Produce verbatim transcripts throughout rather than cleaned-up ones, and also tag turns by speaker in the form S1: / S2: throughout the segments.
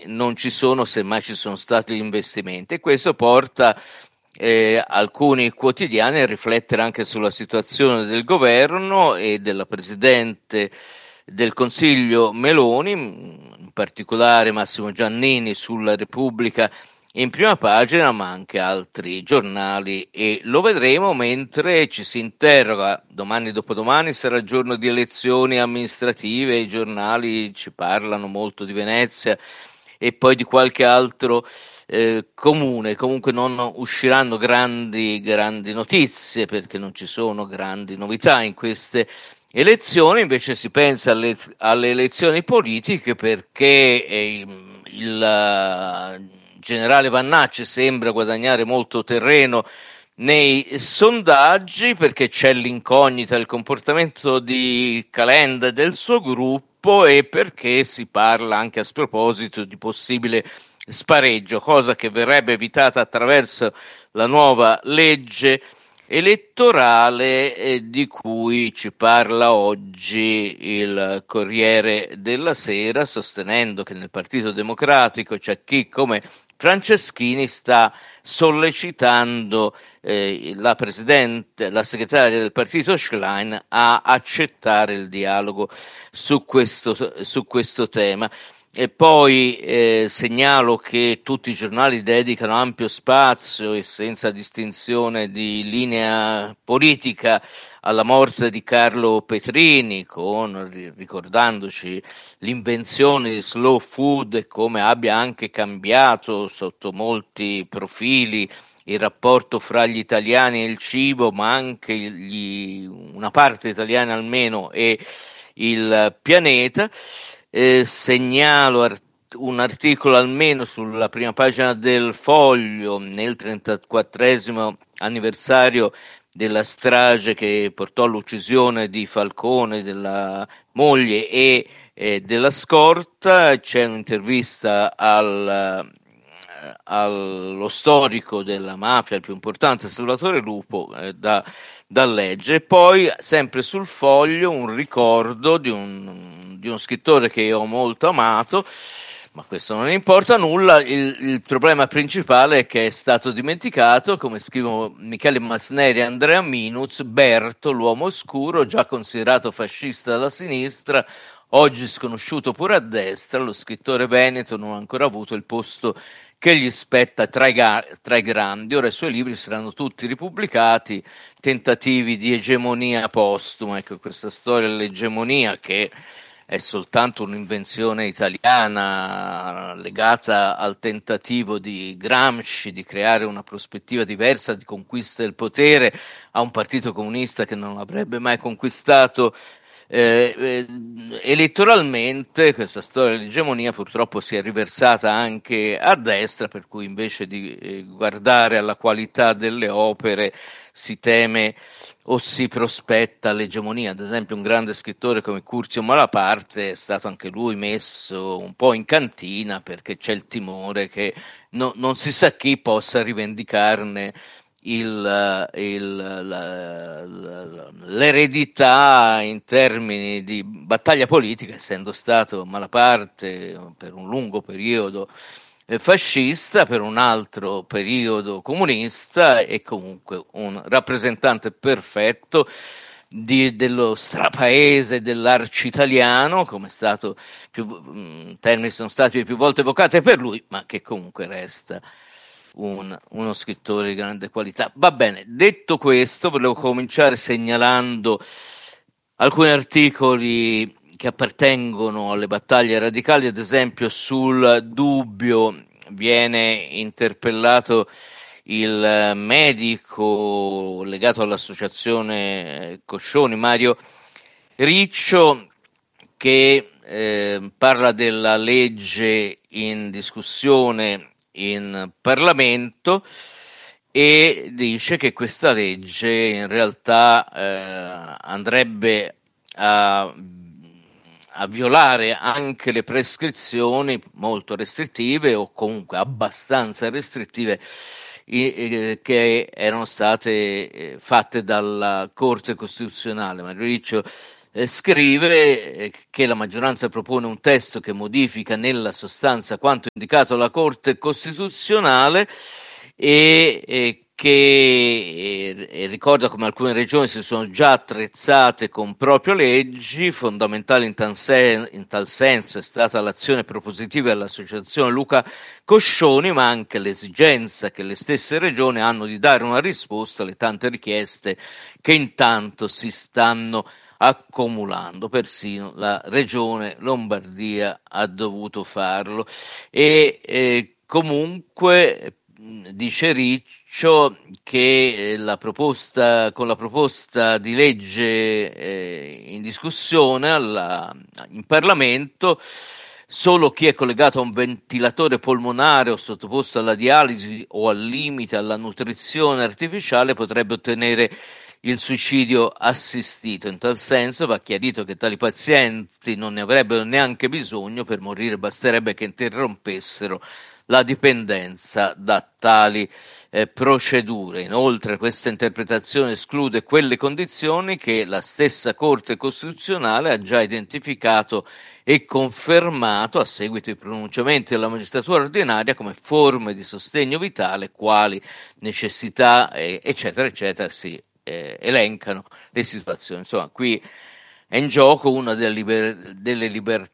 S1: non ci sono, semmai ci sono stati gli investimenti, e questo porta eh, alcuni quotidiani a riflettere anche sulla situazione del governo e della Presidente del Consiglio Meloni, in particolare Massimo Giannini sulla Repubblica in prima pagina, ma anche altri giornali, e lo vedremo mentre ci si interroga. Domani dopodomani sarà il giorno di elezioni amministrative, i giornali ci parlano molto di Venezia e poi di qualche altro eh, comune. Comunque non usciranno grandi, grandi notizie, perché non ci sono grandi novità in queste elezioni. Invece si pensa alle, alle elezioni politiche, perché eh, il generale Vannacci sembra guadagnare molto terreno nei sondaggi, perché c'è l'incognita del comportamento di Calenda e del suo gruppo, e perché si parla anche a sproposito di possibile spareggio, cosa che verrebbe evitata attraverso la nuova legge elettorale eh, di cui ci parla oggi il Corriere della Sera, sostenendo che nel Partito Democratico c'è chi come Franceschini sta sollecitando eh, la presidente, la segretaria del partito Schlein a accettare il dialogo su questo, su questo tema. E poi eh, segnalo che tutti i giornali dedicano ampio spazio e senza distinzione di linea politica alla morte di Carlo Petrini, con, ricordandoci l'invenzione di slow food e come abbia anche cambiato sotto molti profili il rapporto fra gli italiani e il cibo, ma anche gli, una parte italiana almeno, e il pianeta. Eh, segnalo art- un articolo almeno sulla prima pagina del Foglio nel trentaquattresimo anniversario della strage che portò all'uccisione di Falcone, della moglie e eh, della scorta. C'è un'intervista al, eh, allo storico della mafia, il più importante, Salvatore Lupo, eh, da da leggere. Poi, sempre sul Foglio, un ricordo di, un, di uno scrittore che io ho molto amato, ma questo non importa nulla. Il, il problema principale è che è stato dimenticato, come scrivono Michele Masneri e Andrea Minuz, Berto, l'uomo oscuro, già considerato fascista dalla sinistra, oggi sconosciuto pure a destra. Lo scrittore veneto non ha ancora avuto il posto che gli spetta tra i, ga- tra i grandi. Ora i suoi libri saranno tutti ripubblicati, tentativi di egemonia postuma. Ecco, questa storia dell'egemonia, che è soltanto un'invenzione italiana legata al tentativo di Gramsci di creare una prospettiva diversa di conquista del potere a un partito comunista che non avrebbe mai conquistato eh, eh, elettoralmente. Questa storia dell'egemonia purtroppo si è riversata anche a destra, per cui invece di eh, guardare alla qualità delle opere si teme o si prospetta l'egemonia. Ad esempio, un grande scrittore come Curzio Malaparte è stato anche lui messo un po' in cantina, perché c'è il timore che no, non si sa chi possa rivendicarne il, il, la, la, l'eredità in termini di battaglia politica, essendo stato Malaparte per un lungo periodo fascista, per un altro periodo comunista, e comunque un rappresentante perfetto di, dello strapaese, dell'arcitaliano, come è stato più, mh, termini sono stati più volte evocati per lui, ma che comunque resta un, uno scrittore di grande qualità. Va bene, detto questo, volevo cominciare segnalando alcuni articoli che appartengono alle battaglie radicali. Ad esempio, sul Dubbio viene interpellato il medico legato all'associazione Coscioni, Mario Riccio, che eh, parla della legge in discussione in Parlamento e dice che questa legge in realtà eh, andrebbe a, a violare anche le prescrizioni molto restrittive, o comunque abbastanza restrittive, eh, che erano state eh, fatte dalla Corte Costituzionale. Mario Riccio eh, scrive eh, che la maggioranza propone un testo che modifica nella sostanza quanto indicato dalla Corte Costituzionale e, e che e, e ricorda come alcune regioni si sono già attrezzate con proprie leggi. Fondamentale in tal, sen- in tal senso è stata l'azione propositiva dell'associazione Luca Coscioni, ma anche l'esigenza che le stesse regioni hanno di dare una risposta alle tante richieste che intanto si stanno accumulando. Persino la regione Lombardia ha dovuto farlo e eh, comunque dice Riccio che la proposta, con la proposta di legge eh, in discussione alla, in Parlamento, solo chi è collegato a un ventilatore polmonare o sottoposto alla dialisi o al limite alla nutrizione artificiale potrebbe ottenere il suicidio assistito. In tal senso va chiarito che tali pazienti non ne avrebbero neanche bisogno, per morire basterebbe che interrompessero la dipendenza da tali eh, procedure. Inoltre questa interpretazione esclude quelle condizioni che la stessa Corte Costituzionale ha già identificato e confermato a seguito dei pronunciamenti della magistratura ordinaria come forme di sostegno vitale, quali necessità, eh, eccetera, eccetera, si eh, elencano le situazioni. Insomma, qui è in gioco una delle, liber- delle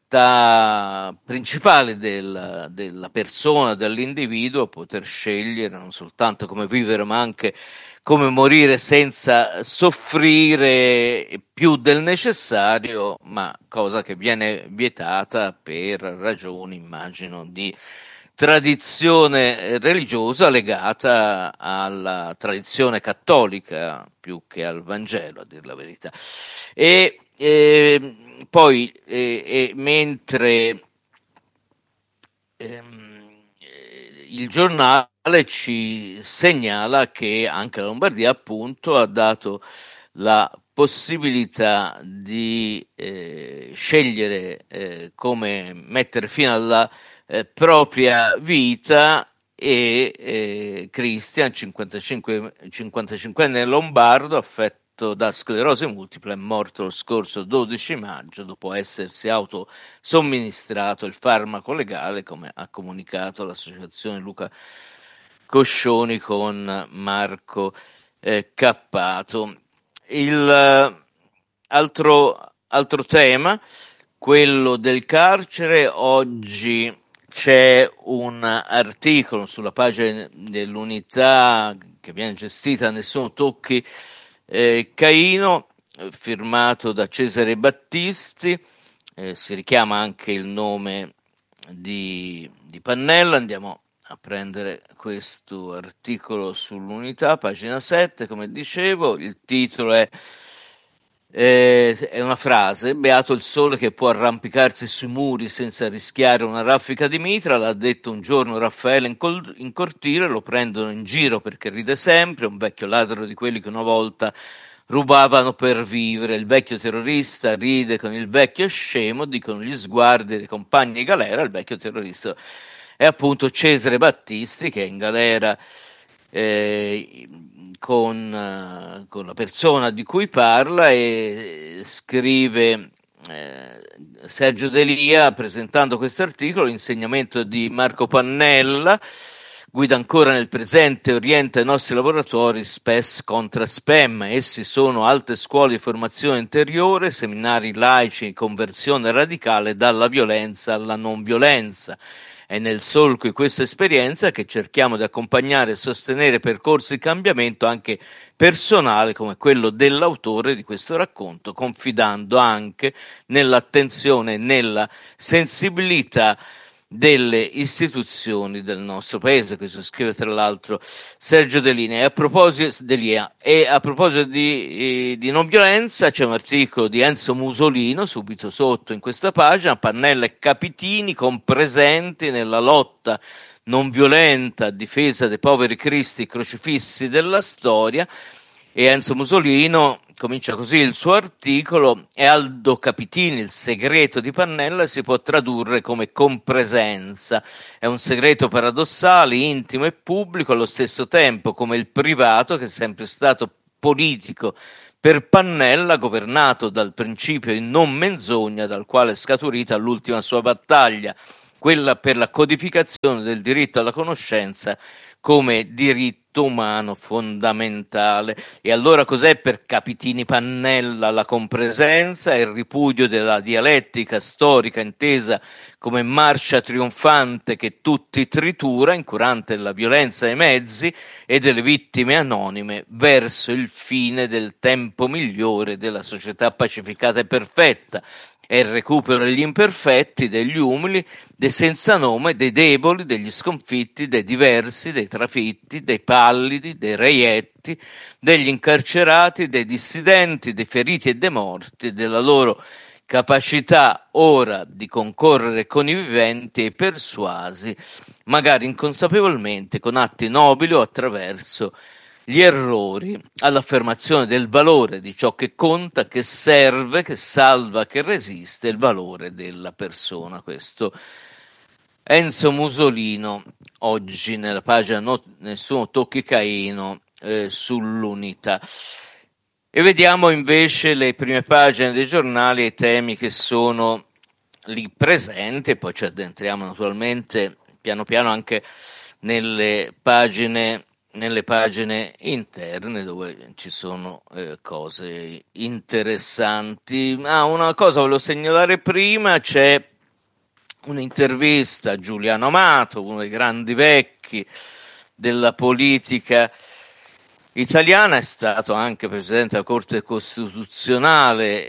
S1: libertà principali del, della persona, dell'individuo, poter scegliere non soltanto come vivere, ma anche come morire senza soffrire più del necessario, ma cosa che viene vietata per ragioni, immagino, di tradizione religiosa legata alla tradizione cattolica più che al Vangelo, a dir la verità. E eh, poi, eh, eh, mentre ehm, il giornale ci segnala che anche la Lombardia, appunto, ha dato la possibilità di eh, scegliere eh, come mettere fine alla eh, propria vita e eh, Christian, cinquantacinque, cinquantacinquenne lombardo, affetto da sclerosi multipla, è morto lo scorso dodici maggio dopo essersi autosomministrato il farmaco legale, come ha comunicato l'associazione Luca Coscioni con Marco eh, Cappato. Il eh, altro, altro tema, quello del carcere. Oggi c'è un articolo sulla pagina dell'Unità che viene gestita Nessuno Tocchi eh, Caino, firmato da Cesare Battisti, eh, si richiama anche il nome di, di Pannella. Andiamo a prendere questo articolo sull'Unità, pagina sette, come dicevo. Il titolo è Eh, è una frase: beato il sole che può arrampicarsi sui muri senza rischiare una raffica di mitra, l'ha detto un giorno Raffaele in, col- in cortile, lo prendono in giro perché ride sempre, un vecchio ladro di quelli che una volta rubavano per vivere. Il vecchio terrorista ride con il vecchio scemo, dicono gli sguardi dei compagni di galera. Il vecchio terrorista è appunto Cesare Battisti, che è in galera eh, con, uh, con la persona di cui parla, e scrive eh, Sergio Delia, presentando questo articolo: l'insegnamento di Marco Pannella guida ancora nel presente, orienta i nostri laboratori spes contra spem. Essi sono alte scuole di formazione interiore, seminari laici, conversione radicale dalla violenza alla non violenza. È nel solco di questa esperienza che cerchiamo di accompagnare e sostenere percorsi di cambiamento anche personale come quello dell'autore di questo racconto, confidando anche nell'attenzione e nella sensibilità delle istituzioni del nostro paese. Questo scrive tra l'altro Sergio Delinea. E a proposito, Delia, e a proposito di, di non violenza, c'è un articolo di Enzo Musolino subito sotto in questa pagina: Pannella e Capitini compresenti nella lotta non violenta a difesa dei poveri cristi crocifissi della storia. E Enzo Musolino comincia così il suo articolo: e Aldo Capitini, il segreto di Pannella si può tradurre come compresenza. È un segreto paradossale, intimo e pubblico allo stesso tempo, come il privato, che è sempre stato politico per Pannella, governato dal principio di non menzogna, dal quale è scaturita l'ultima sua battaglia, quella per la codificazione del diritto alla conoscenza come diritto umano fondamentale. E allora cos'è per Capitini Pannella la compresenza e il ripudio della dialettica storica intesa come marcia trionfante che tutti tritura, incurante della violenza dei mezzi e delle vittime anonime, verso il fine del tempo migliore della società pacificata e perfetta, e il recupero degli imperfetti, degli umili, dei senza nome, dei deboli, degli sconfitti, dei diversi, dei trafitti, dei pallidi, dei reietti, degli incarcerati, dei dissidenti, dei feriti e dei morti, della loro capacità ora di concorrere con i viventi e persuasi, magari inconsapevolmente, con atti nobili o attraverso gli errori, all'affermazione del valore di ciò che conta, che serve, che salva, che resiste, il valore della persona. Questo Enzo Musolino, oggi nella pagina no, Nessuno tocchi Caino, eh, sull'Unità. E vediamo invece le prime pagine dei giornali e i temi che sono lì presenti, e poi ci addentriamo naturalmente piano piano anche nelle pagine nelle pagine interne dove ci sono eh, cose interessanti. Ah, una cosa volevo segnalare prima: c'è un'intervista a Giuliano Amato, uno dei grandi vecchi della politica italiana, è stato anche presidente della Corte Costituzionale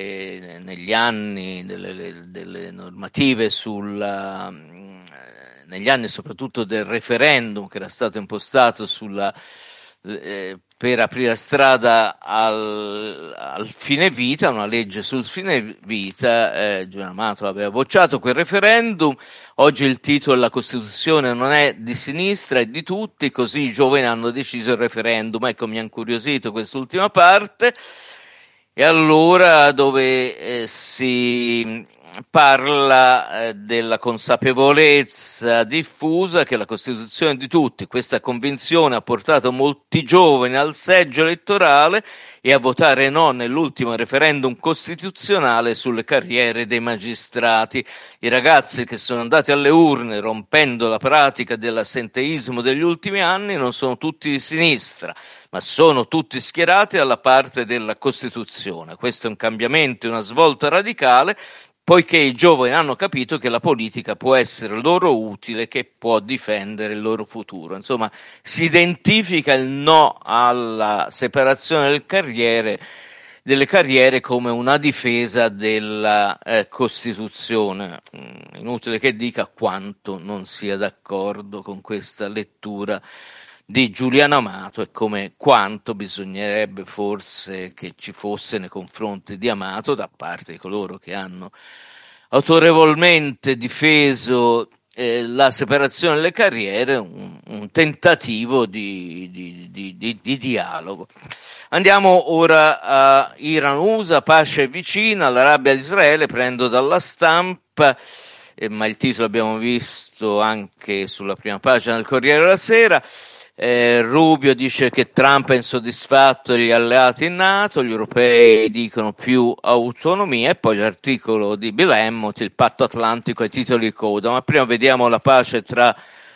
S1: e negli anni delle, delle normative sulla negli anni soprattutto del referendum che era stato impostato sulla, eh, per aprire strada al, al fine vita, una legge sul fine vita. eh, Giuliano Amato aveva bocciato quel referendum. Oggi il titolo: la Costituzione non è di sinistra, è di tutti, così i giovani hanno deciso il referendum. Ecco, mi ha incuriosito quest'ultima parte. E allora, dove eh, si parla eh, della consapevolezza diffusa che la Costituzione è di tutti. Questa convinzione ha portato molti giovani al seggio elettorale e a votare no nell'ultimo referendum costituzionale sulle carriere dei magistrati. I ragazzi che sono andati alle urne rompendo la pratica dell'assenteismo degli ultimi anni non sono tutti di sinistra, ma sono tutti schierati dalla parte della Costituzione. Questo è un cambiamento, una svolta radicale, poiché i giovani hanno capito che la politica può essere loro utile, che può difendere il loro futuro. Insomma, si identifica il no alla separazione del carriere, delle carriere come una difesa della eh, Costituzione. Inutile che dica quanto non sia d'accordo con questa lettura di Giuliano Amato e come quanto bisognerebbe forse che ci fosse nei confronti di Amato da parte di coloro che hanno autorevolmente difeso eh, la separazione delle carriere, un, un tentativo di, di, di, di, di dialogo. Andiamo ora a Iran-U S A, pace vicina, la rabbia di Israele, prendo dalla Stampa, eh, ma il titolo abbiamo visto anche sulla prima pagina del Corriere della Sera. Eh, Rubio dice che Trump è insoddisfatto degli alleati in NATO, gli europei dicono più autonomia, e poi l'articolo di Bill Emmott, il patto atlantico ai titoli di coda. Ma prima vediamo la pace tra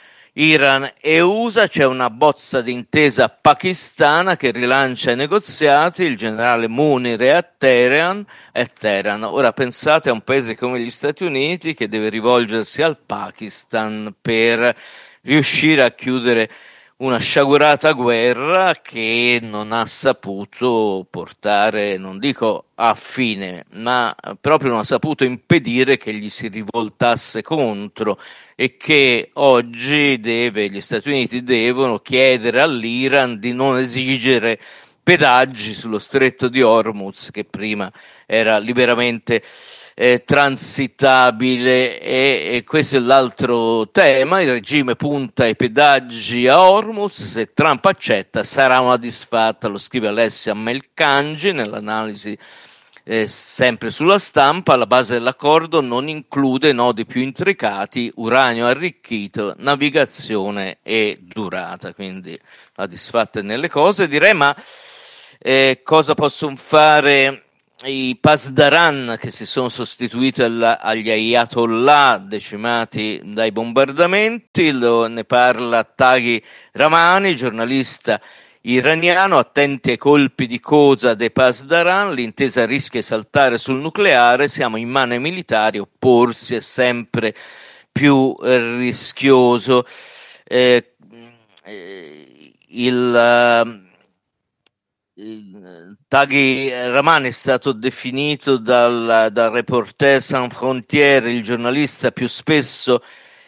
S1: Iran e U S A. C'è una bozza di intesa pakistana che rilancia i negoziati, il generale Munir è a Teheran, è Teheran. Ora pensate a un paese come gli Stati Uniti che deve rivolgersi al Pakistan per riuscire a chiudere una sciagurata guerra che non ha saputo portare, non dico a fine, ma proprio non ha saputo impedire che gli si rivoltasse contro, e che oggi deve, gli Stati Uniti devono chiedere all'Iran di non esigere pedaggi sullo stretto di Hormuz, che prima era liberamente Eh, transitabile. E, e questo è l'altro tema: il regime punta ai pedaggi a Hormuz, se Trump accetta sarà una disfatta, lo scrive Alessia Melkanji nell'analisi eh, sempre sulla Stampa. La base dell'accordo non include nodi più intricati, uranio arricchito, navigazione e durata, quindi la disfatta è nelle cose, direi. Ma Eh, cosa possono fare i Pasdaran che si sono sostituiti alla, agli Ayatollah decimati dai bombardamenti? Lo, ne parla Taghi Ramani, giornalista iraniano. Attenti ai colpi di coda dei Pasdaran, l'intesa rischia di saltare sul nucleare, siamo in mano ai militari, opporsi è sempre più eh, rischioso. Eh, eh, il... Uh, Taghi Ramani è stato definito dal, dal Reporter Sans Frontières il giornalista più spesso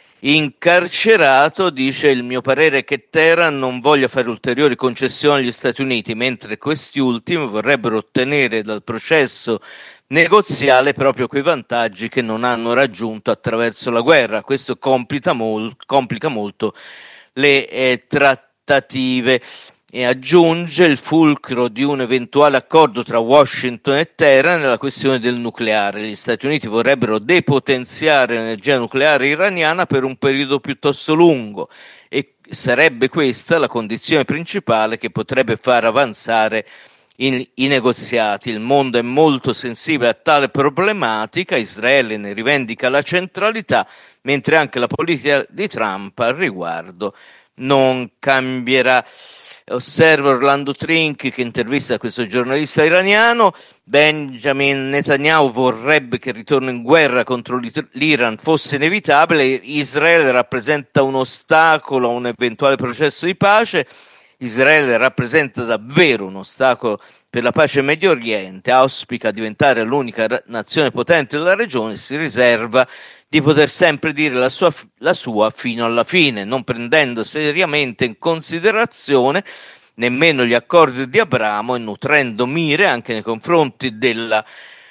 S1: incarcerato. Dice: il mio parere è che Teheran non voglia fare ulteriori concessioni agli Stati Uniti, mentre questi ultimi vorrebbero ottenere dal processo negoziale proprio quei vantaggi che non hanno raggiunto attraverso la guerra. Questo complica, mol- complica molto le eh, trattative. E aggiunge: il fulcro di un eventuale accordo tra Washington e Teheran è la questione del nucleare. Gli Stati Uniti vorrebbero depotenziare l'energia nucleare iraniana per un periodo piuttosto lungo e sarebbe questa la condizione principale che potrebbe far avanzare in, i negoziati. Il mondo è molto sensibile a tale problematica, Israele ne rivendica la centralità, mentre anche la politica di Trump al riguardo non cambierà. Osserva Orlando Trinchi, che intervista questo giornalista iraniano. Benjamin Netanyahu vorrebbe che il ritorno in guerra contro l'Iran fosse inevitabile. Israele rappresenta un ostacolo a un eventuale processo di pace. Israele rappresenta davvero un ostacolo per la pace in Medio Oriente, auspica diventare l'unica nazione potente della regione, si riserva di poter sempre dire la sua, la sua fino alla fine, non prendendo seriamente in considerazione nemmeno gli accordi di Abramo e nutrendo mire anche nei confronti della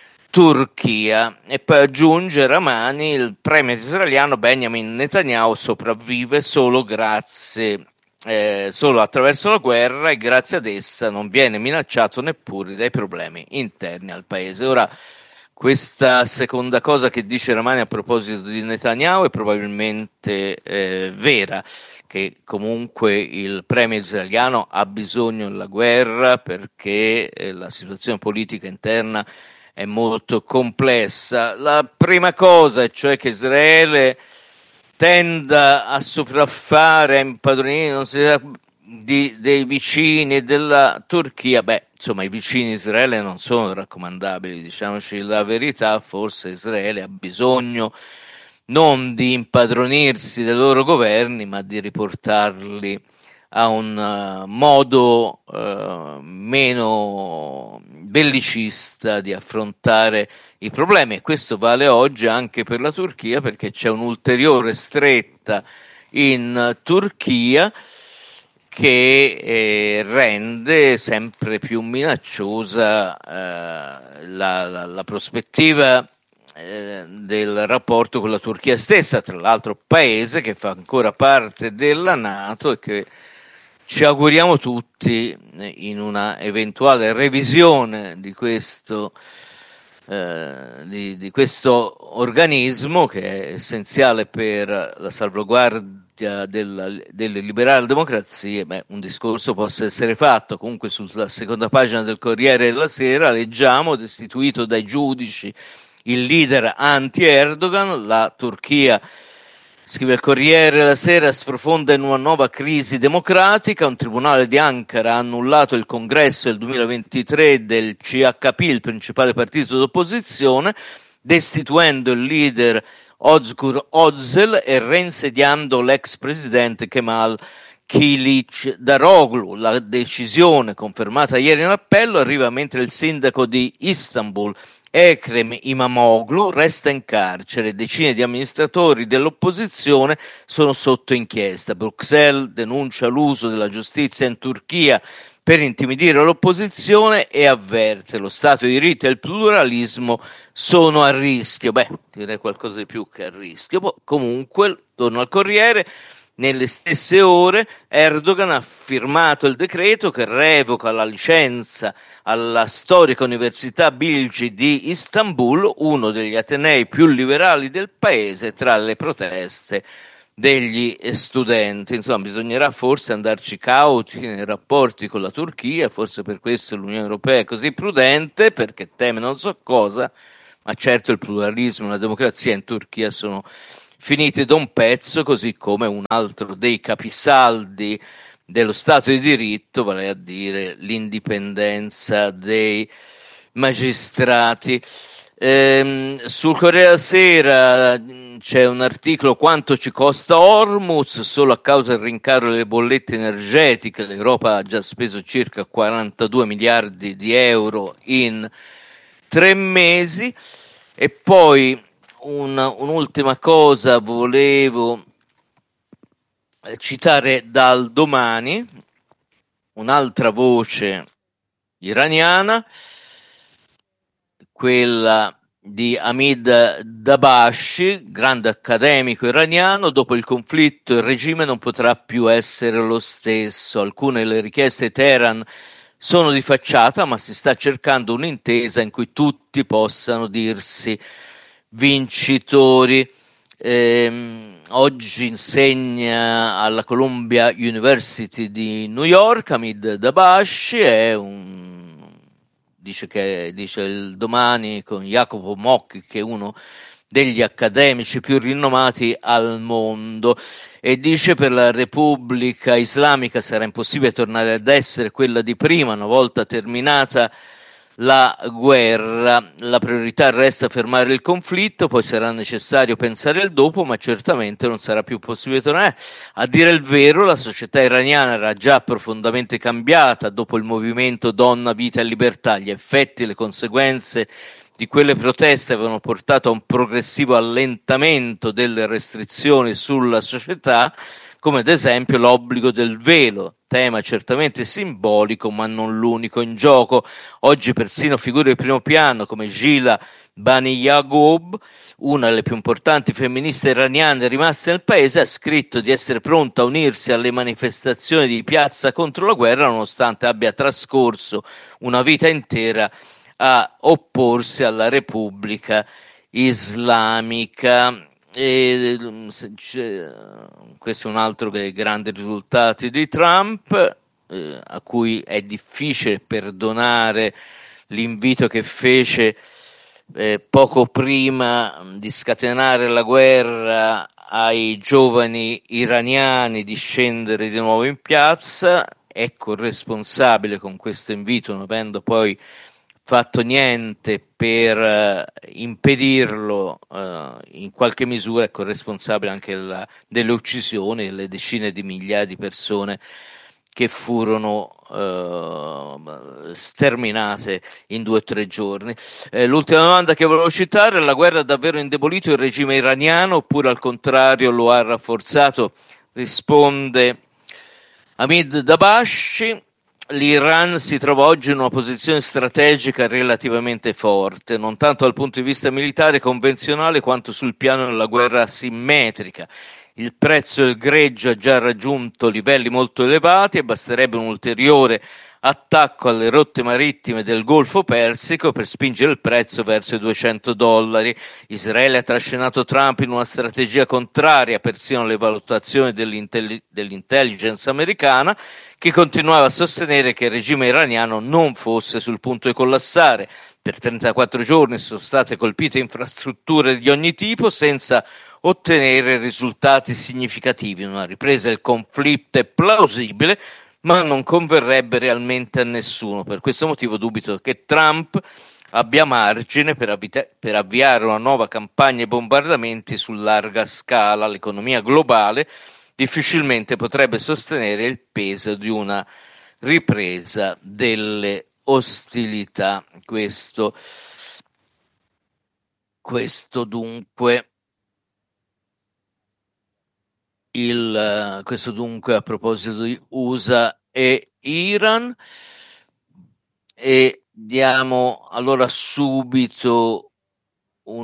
S1: Turchia. E poi aggiunge Ramani: il premier israeliano Benjamin Netanyahu sopravvive solo grazie eh, solo attraverso la guerra e grazie ad essa non viene minacciato neppure dai problemi interni al paese. Ora, questa seconda cosa che dice Ramani a proposito di Netanyahu è probabilmente eh, vera, che comunque il premier israeliano ha bisogno della guerra perché eh, la situazione politica interna è molto complessa. La prima cosa, cioè che Israele tenda a sopraffare, a impadronire, non si sa, di, dei vicini della Turchia, beh, insomma, i vicini di Israele non sono raccomandabili, diciamoci la verità. Forse Israele ha bisogno non di impadronirsi dei loro governi, ma di riportarli a un uh, modo uh, meno bellicista di affrontare i problemi, e questo vale oggi anche per la Turchia, perché c'è un'ulteriore stretta in Turchia che eh, rende sempre più minacciosa eh, la, la, la prospettiva eh, del rapporto con la Turchia stessa, tra l'altro paese che fa ancora parte della NATO e che ci auguriamo tutti in una eventuale revisione di questo eh, di, di questo organismo, che è essenziale per la salvaguardia della, delle liberali democrazie, beh, un discorso possa essere fatto. Comunque sulla seconda pagina del Corriere della Sera leggiamo: destituito dai giudici il leader anti-Erdogan, la Turchia, scrive il Corriere della Sera, sprofonda in una nuova crisi democratica. Un tribunale di Ankara ha annullato il congresso del duemilaventitré del C H P, il principale partito d'opposizione, destituendo il leader Özgür Özel e reinsediando l'ex presidente Kemal Kılıçdaroğlu. La decisione, confermata ieri in appello, arriva mentre il sindaco di Istanbul Ekrem Imamoglu resta in carcere. Decine di amministratori dell'opposizione sono sotto inchiesta. Bruxelles denuncia l'uso della giustizia in Turchia per intimidire l'opposizione e avverte: lo Stato di diritto e il pluralismo sono a rischio. Beh, direi qualcosa di più che a rischio. Poi, comunque, torno al Corriere. Nelle stesse ore Erdogan ha firmato il decreto che revoca la licenza alla storica Università Bilgi di Istanbul, uno degli atenei più liberali del paese, tra le proteste degli studenti. Insomma, bisognerà forse andarci cauti nei rapporti con la Turchia, forse per questo l'Unione Europea è così prudente, perché teme non so cosa, ma certo il pluralismo e la democrazia in Turchia sono finiti da un pezzo, così come un altro dei capisaldi dello Stato di diritto, vale a dire l'indipendenza dei magistrati. Ehm, sul Corriere della Sera c'è un articolo: quanto ci costa Hormuz, solo a causa del rincaro delle bollette energetiche l'Europa ha già speso circa quarantadue miliardi di euro in tre mesi. E poi una, un'ultima cosa volevo citare dal Domani, un'altra voce iraniana, quella di Hamid Dabashi, grande accademico iraniano. Dopo il conflitto il regime non potrà più essere lo stesso. Alcune delle richieste di Teheran sono di facciata, ma si sta cercando un'intesa in cui tutti possano dirsi vincitori. Eh, oggi insegna alla Columbia University di New York. Hamid Dabashi è un dice che dice il Domani con Jacopo Mocchi, che è uno degli accademici più rinomati al mondo, e dice: per la Repubblica Islamica sarà impossibile tornare ad essere quella di prima una volta terminata la guerra. La priorità resta fermare il conflitto, poi sarà necessario pensare al dopo, ma certamente non sarà più possibile tornare. A dire il vero, la società iraniana era già profondamente cambiata dopo il movimento Donna, Vita e Libertà. Gli effetti e le conseguenze di quelle proteste avevano portato a un progressivo allentamento delle restrizioni sulla società, come ad esempio l'obbligo del velo, tema certamente simbolico ma non l'unico in gioco. Oggi persino figure di primo piano come Gila Bani Yagoub, una delle più importanti femministe iraniane rimaste nel paese, ha scritto di essere pronta a unirsi alle manifestazioni di piazza contro la guerra, nonostante abbia trascorso una vita intera a opporsi alla Repubblica Islamica. E questo è un altro dei grandi risultati di Trump, eh, a cui è difficile perdonare l'invito che fece eh, poco prima di scatenare la guerra ai giovani iraniani di scendere di nuovo in piazza. È corresponsabile con questo invito, non avendo poi fatto niente per uh, impedirlo, uh, in qualche misura è corresponsabile anche la, delle uccisioni, delle decine di migliaia di persone che furono uh, sterminate in due o tre giorni. Eh, l'ultima domanda che volevo citare: la guerra ha davvero indebolito il regime iraniano oppure al contrario lo ha rafforzato? Risponde Hamid Dabashi: l'Iran si trova oggi in una posizione strategica relativamente forte, non tanto dal punto di vista militare convenzionale quanto sul piano della guerra asimmetrica. Il prezzo del greggio ha già raggiunto livelli molto elevati e basterebbe un ulteriore attacco alle rotte marittime del Golfo Persico per spingere il prezzo verso i duecento dollari. Israele ha trascinato Trump in una strategia contraria persino alle valutazioni dell'intelli- dell'intelligence americana, che continuava a sostenere che il regime iraniano non fosse sul punto di collassare. Per trentaquattro giorni sono state colpite infrastrutture di ogni tipo senza ottenere risultati significativi. Una ripresa del conflitto è plausibile, ma non converrebbe realmente a nessuno. Per questo motivo dubito che Trump abbia margine per, avvita- per avviare una nuova campagna di bombardamenti su larga scala. L'economia globale difficilmente potrebbe sostenere il peso di una ripresa delle ostilità. Questo, questo dunque il, questo dunque a proposito di U S A e Iran. E diamo allora subito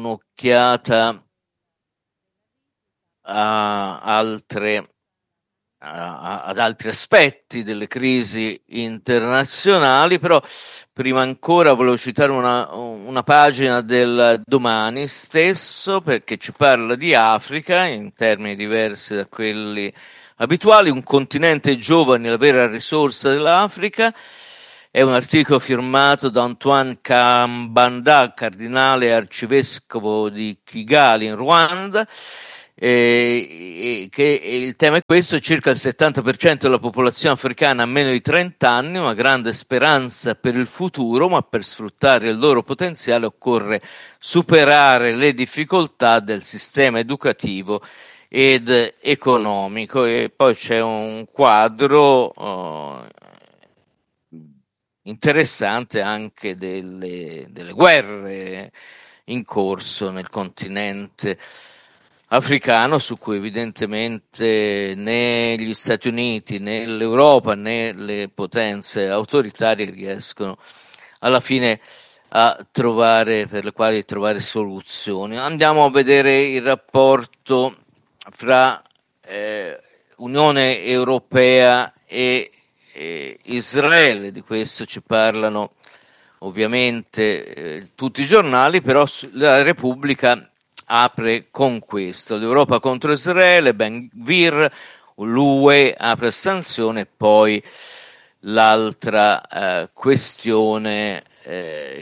S1: un'occhiata a altre a, ad altri aspetti delle crisi internazionali, però prima ancora volevo citare una, una pagina del Domani stesso, perché ci parla di Africa in termini diversi da quelli abituali, un continente giovane, la vera risorsa dell'Africa. È un articolo firmato da Antoine Kambanda, cardinale e arcivescovo di Kigali in Ruanda. Eh, che il tema è questo: circa il settanta per cento della popolazione africana ha meno di trenta anni, una grande speranza per il futuro, ma per sfruttare il loro potenziale occorre superare le difficoltà del sistema educativo ed economico. E poi c'è un quadro uh, interessante anche delle, delle guerre in corso nel continente africano, su cui evidentemente né gli Stati Uniti né l'Europa né le potenze autoritarie riescono alla fine a trovare, per le quali trovare soluzioni. Andiamo a vedere il rapporto fra eh, Unione Europea e, e Israele. Di questo ci parlano ovviamente eh, tutti i giornali, però la Repubblica apre con questo: l'Europa contro Israele, Ben Gvir, l'U E apre sanzione, e poi l'altra eh, questione eh,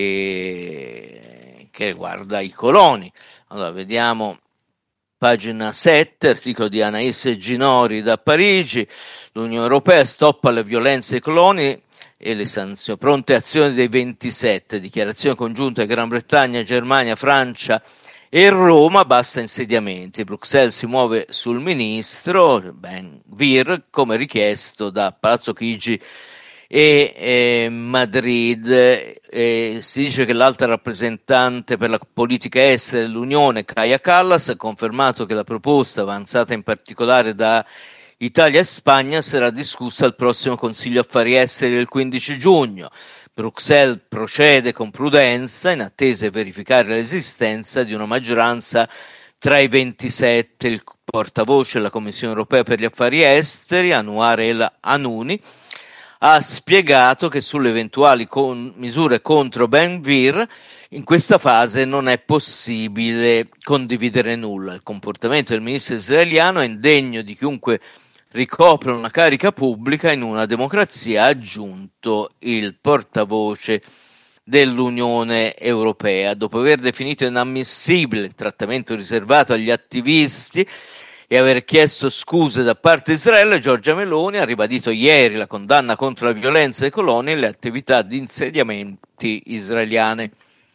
S1: che, che riguarda i coloni. Allora, vediamo pagina sette, articolo di Anaïs Ginori da Parigi. L'Unione Europea stoppa le violenze ai coloni e le sanzioni, pronte azioni dei ventisette, dichiarazione congiunta di Gran Bretagna, Germania, Francia e Roma, basta insediamenti. Bruxelles si muove sul ministro Ben Gvir, come richiesto da Palazzo Chigi e eh, Madrid. Eh, si dice che l'alta rappresentante per la politica estera dell'Unione, Kaja Kallas, ha confermato che la proposta, avanzata in particolare da Italia e Spagna, sarà discussa al prossimo Consiglio Affari Esteri del quindici giugno. Bruxelles procede con prudenza in attesa di verificare l'esistenza di una maggioranza tra i ventisette. Il portavoce della Commissione Europea per gli Affari Esteri, Anouar El Anouni, ha spiegato che sulle eventuali con- misure contro Ben Gvir in questa fase non è possibile condividere nulla. Il comportamento del ministro israeliano è indegno di chiunque ricopre una carica pubblica in una democrazia, ha aggiunto il portavoce dell'Unione Europea. Dopo aver definito inammissibile il trattamento riservato agli attivisti e aver chiesto scuse da parte di Israele, Giorgia Meloni ha ribadito ieri la condanna contro la violenza ai coloni e le attività di insediamenti israeliane.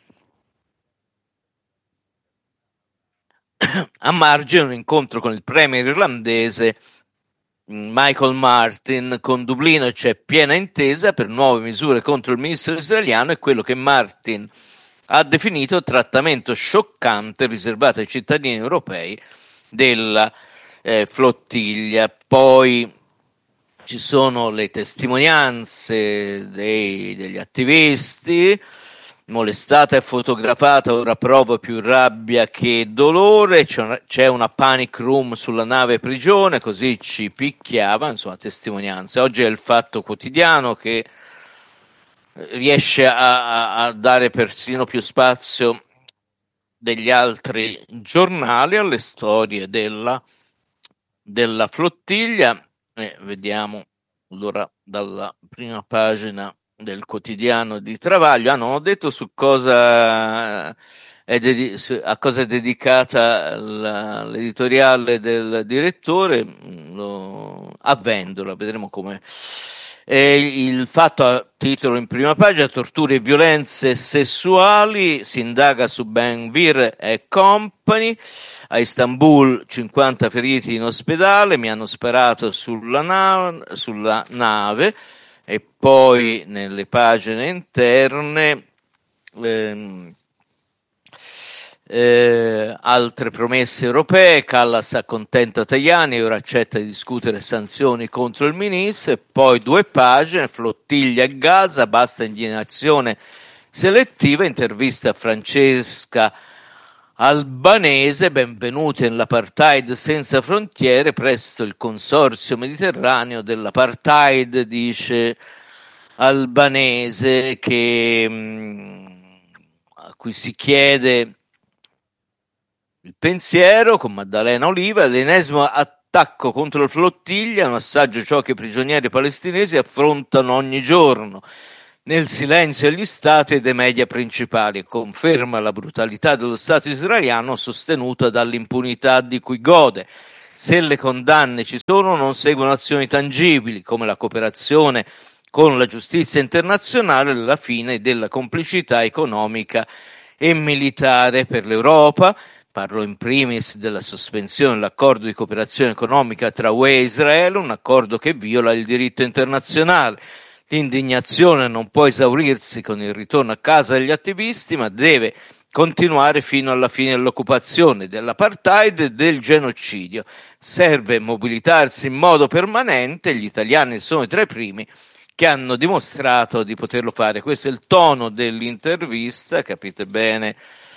S1: A margine un incontro con il premier irlandese Michael Martin. Con Dublino c'è piena intesa per nuove misure contro il ministro israeliano e quello che Martin ha definito trattamento scioccante riservato ai cittadini europei della eh, flottiglia. Poi ci sono le testimonianze dei, degli attivisti. Molestata e fotografata, ora provo più rabbia che dolore, c'è una, c'è una panic room sulla nave prigione, così ci picchiava, insomma, testimonianze. Oggi è il Fatto Quotidiano che riesce a, a, a dare persino più spazio degli altri giornali alle storie della, della flottiglia. E vediamo allora dalla prima pagina del quotidiano di Travaglio. Ah, non ho detto su cosa è dedi- a cosa è dedicata la, l'editoriale del direttore, lo, a Vendola, vedremo come. E il Fatto a titolo in prima pagina: torture e violenze sessuali, si indaga su Ben Gvir e company. A Istanbul cinquanta feriti in ospedale, mi hanno sparato sulla nave, sulla nave. E poi nelle pagine interne ehm, eh, altre promesse europee. Callas accontenta Tajani, ora accetta di discutere sanzioni contro il ministro. E poi due pagine: flottiglia a Gaza, basta indignazione selettiva, intervista a Francesca albanese. Benvenuti nell'apartheid senza frontiere, presto il consorzio mediterraneo dell'apartheid, dice Albanese, che, a cui si chiede il pensiero con Maddalena Oliva. L'ennesimo attacco contro la flottiglia, un assaggio ciò che i prigionieri palestinesi affrontano ogni giorno nel silenzio degli stati e dei media principali, conferma la brutalità dello Stato israeliano sostenuta dall'impunità di cui gode. Se le condanne ci sono, non seguono azioni tangibili come la cooperazione con la giustizia internazionale alla fine della complicità economica e militare. Per l'Europa, parlo in primis della sospensione dell'accordo di cooperazione economica tra U E e Israele, un accordo che viola il diritto internazionale. L'indignazione non può esaurirsi con il ritorno a casa degli attivisti, ma deve continuare fino alla fine dell'occupazione, dell'apartheid e del genocidio. Serve mobilitarsi in modo permanente, gli italiani sono tra i primi che hanno dimostrato di poterlo fare. Questo è il tono dell'intervista, capite bene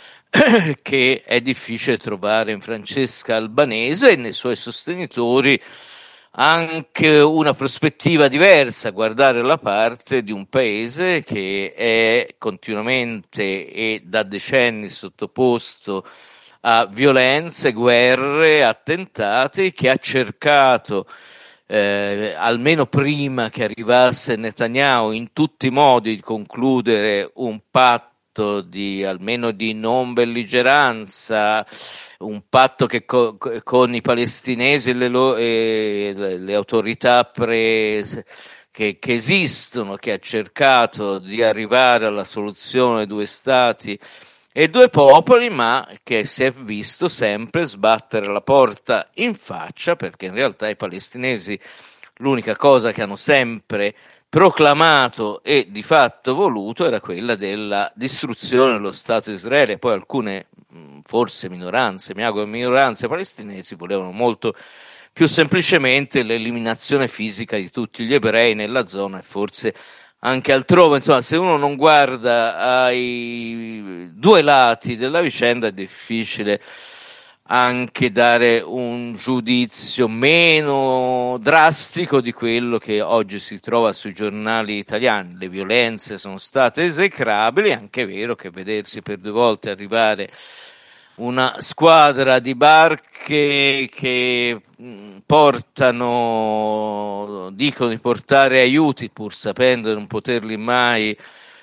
S1: che è difficile trovare in Francesca Albanese e nei suoi sostenitori anche una prospettiva diversa, guardare la parte di un paese che è continuamente e da decenni sottoposto a violenze, guerre, attentati, che ha cercato eh, almeno prima che arrivasse Netanyahu in tutti i modi di concludere un patto di almeno di non belligeranza, un patto che co- con i palestinesi e le, lo- e le, le autorità pre- che, che esistono, che ha cercato di arrivare alla soluzione due stati e due popoli, ma che si è visto sempre sbattere la porta in faccia, perché in realtà i palestinesi l'unica cosa che hanno sempre proclamato e di fatto voluto era quella della distruzione dello Stato di Israele. Poi alcune, forse minoranze, mi auguro minoranze palestinesi, volevano molto più semplicemente l'eliminazione fisica di tutti gli ebrei nella zona e forse anche altrove. Insomma, se uno non guarda ai due lati della vicenda è difficile anche dare un giudizio meno drastico di quello che oggi si trova sui giornali italiani. Le violenze sono state esecrabili, è anche vero che vedersi per due volte arrivare una squadra di barche che portano, dicono di portare aiuti pur sapendo di non poterli mai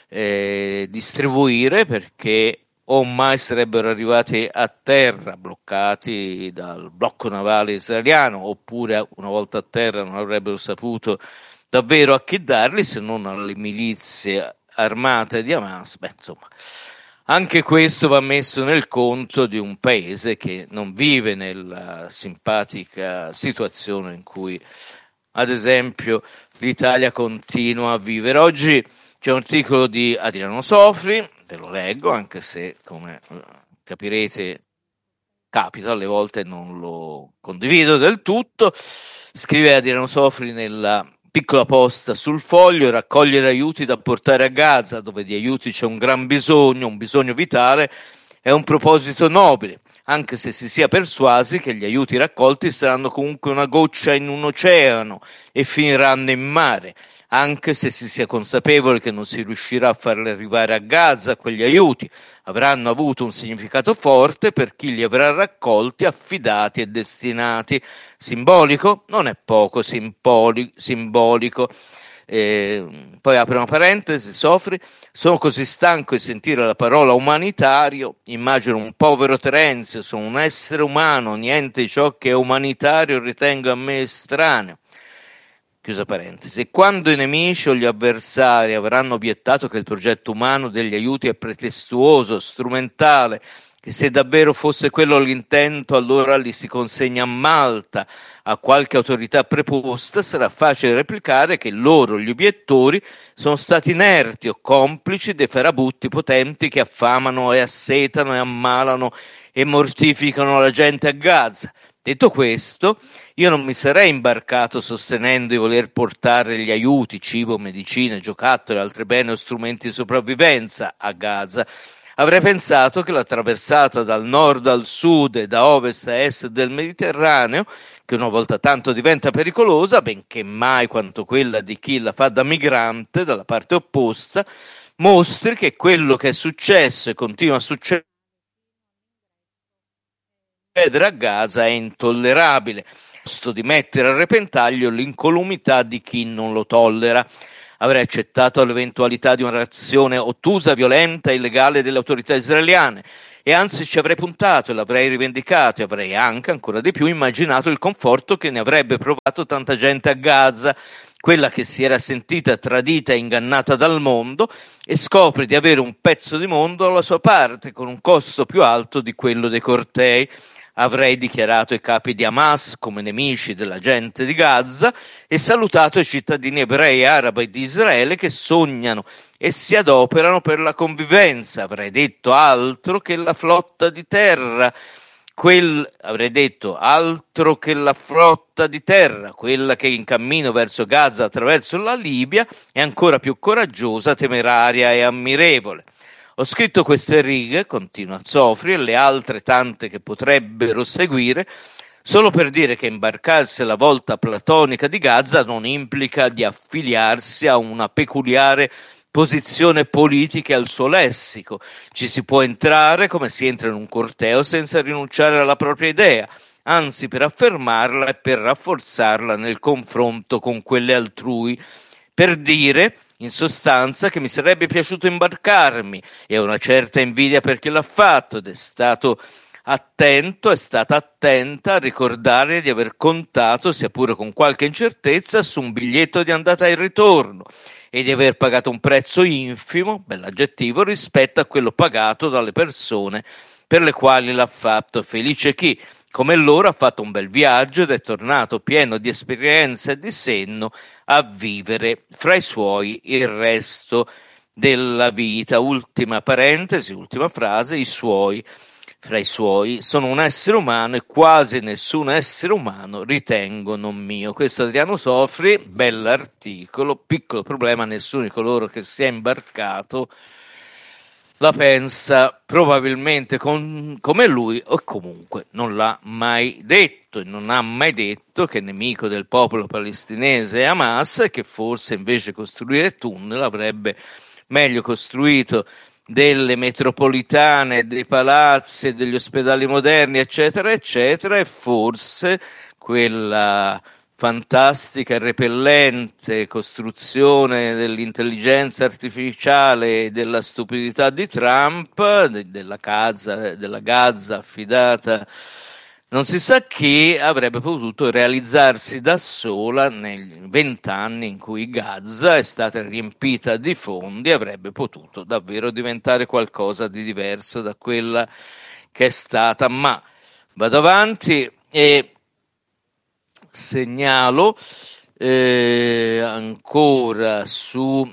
S1: eh, distribuire, perché o mai sarebbero arrivati a terra bloccati dal blocco navale israeliano, oppure una volta a terra non avrebbero saputo davvero a chi darli se non alle milizie armate di Hamas. Beh, insomma, anche questo va messo nel conto di un paese che non vive nella simpatica situazione in cui, ad esempio, l'Italia continua a vivere. Oggi c'è un articolo di Adriano Sofri, ve lo leggo, anche se, come capirete, capita, alle volte non lo condivido del tutto. Scrive Adriano Sofri nella piccola posta sul Foglio: raccogliere aiuti da portare a Gaza, dove di aiuti c'è un gran bisogno, un bisogno vitale, è un proposito nobile, anche se si sia persuasi che gli aiuti raccolti saranno comunque una goccia in un oceano e finiranno in mare, anche se si sia consapevoli che non si riuscirà a farli arrivare a Gaza. Quegli aiuti avranno avuto un significato forte per chi li avrà raccolti, affidati e destinati. Simbolico? Non è poco simboli- simbolico. Eh, poi apre una parentesi, Sofri: sono così stanco di sentire la parola umanitario, immagino un povero Terenzio, sono un essere umano, niente di ciò che è umanitario ritengo a me estraneo. Chiusa parentesi. E quando i nemici o gli avversari avranno obiettato che il progetto umano degli aiuti è pretestuoso, strumentale, che se davvero fosse quello l'intento allora li si consegna a Malta a qualche autorità preposta, sarà facile replicare che loro, gli obiettori, sono stati inerti o complici dei farabutti potenti che affamano e assetano e ammalano e mortificano la gente a Gaza. Detto questo, io non mi sarei imbarcato sostenendo di voler portare gli aiuti, cibo, medicine, giocattoli, altri beni o strumenti di sopravvivenza a Gaza. Avrei pensato che la traversata dal nord al sud e da ovest a est del Mediterraneo, che una volta tanto diventa pericolosa, benché mai quanto quella di chi la fa da migrante dalla parte opposta, mostri che quello che è successo e continua a succedere a Gaza è intollerabile, sto di mettere a repentaglio l'incolumità di chi non lo tollera. Avrei accettato l'eventualità di una reazione ottusa, violenta e illegale delle autorità israeliane e anzi ci avrei puntato e l'avrei rivendicato e avrei anche, ancora di più, immaginato il conforto che ne avrebbe provato tanta gente a Gaza, quella che si era sentita tradita e ingannata dal mondo e scopre di avere un pezzo di mondo alla sua parte con un costo più alto di quello dei cortei. Avrei dichiarato i capi di Hamas come nemici della gente di Gaza e salutato i cittadini ebrei, arabi e di Israele che sognano e si adoperano per la convivenza. Avrei detto altro che la flotta di terra, quel, avrei detto altro che la flotta di terra, quella che in cammino verso Gaza attraverso la Libia è ancora più coraggiosa, temeraria e ammirevole. Ho scritto queste righe, continua Zofri, e le altre tante che potrebbero seguire, solo per dire che imbarcarsi alla volta platonica di Gaza non implica di affiliarsi a una peculiare posizione politica e al suo lessico. Ci si può entrare come si entra in un corteo senza rinunciare alla propria idea, anzi per affermarla e per rafforzarla nel confronto con quelle altrui, per dire in sostanza che mi sarebbe piaciuto imbarcarmi e ho una certa invidia per chi l'ha fatto ed è stato attento, è stata attenta a ricordare di aver contato, sia pure con qualche incertezza, su un biglietto di andata e ritorno e di aver pagato un prezzo infimo, bell'aggettivo, rispetto a quello pagato dalle persone per le quali l'ha fatto. Felice chi, come loro, ha fatto un bel viaggio ed è tornato pieno di esperienza e di senno a vivere fra i suoi il resto della vita. Ultima parentesi, ultima frase, i suoi, fra i suoi, sono un essere umano e quasi nessun essere umano ritengo non mio. Questo Adriano Sofri, bell'articolo, piccolo problema, nessuno di coloro che si è imbarcato la pensa probabilmente con, come lui o comunque non l'ha mai detto e non ha mai detto che è nemico del popolo palestinese è Hamas e che forse invece costruire tunnel avrebbe meglio costruito delle metropolitane, dei palazzi e degli ospedali moderni eccetera eccetera e forse quella fantastica e repellente costruzione dell'intelligenza artificiale e della stupidità di Trump, de- della, Gaza, della Gaza affidata non si sa chi, avrebbe potuto realizzarsi da sola negli vent'anni in cui Gaza è stata riempita di fondi, avrebbe potuto davvero diventare qualcosa di diverso da quella che è stata. Ma vado avanti e segnalo eh, ancora su,